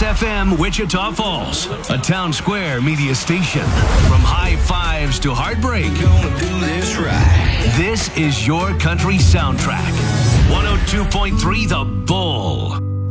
Kiss FM Wichita Falls, a Town Square media station. From high fives to heartbreak, Gonna do this right. this is your country soundtrack. 102.3 The Bull.